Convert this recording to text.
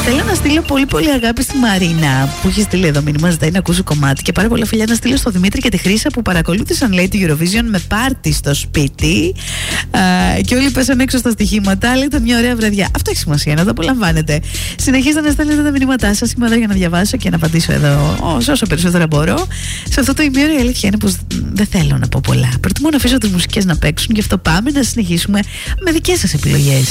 Θέλω να στείλω πολύ πολύ αγάπη στη Μαρίνα που έχει στείλει εδώ μήνυμα, ζητάει να ακούσει κομμάτι, και πάρα πολλά φιλιά να στείλω στο Δημήτρη και τη Χρύσα που παρακολούθησαν, λέει, τη Eurovision με πάρτι στο σπίτι και όλοι πέσαν έξω στα στοιχήματα, αλλά ήταν μια ωραία βραδιά. Αυτό έχει σημασία, να το απολαμβάνετε. Συνεχίζετε να στέλνετε τα μηνύματά σας. Είμαι εδώ για να διαβάσω και να απαντήσω εδώ όσο περισσότερα μπορώ. Σε αυτό το ημίωρο η αλήθεια είναι πως δεν θέλω να πω πολλά. Προτιμώ να αφήσω τις μουσικές να παίξουν, γι' αυτό πάμε να συνεχίσουμε με δικές σας επιλογές.